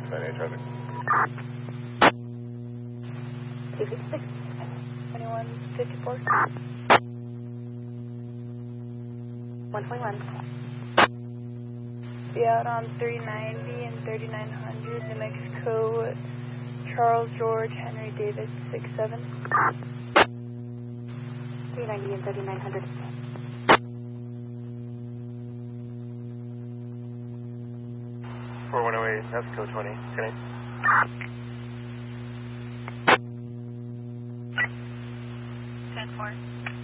98 traffic. TV6. 2154. 121. Be out on 390 and 3900, New Mexico, Charles George Henry David 67. 390 and 3900. Four 108, Mexico 20. Connect. 10-4.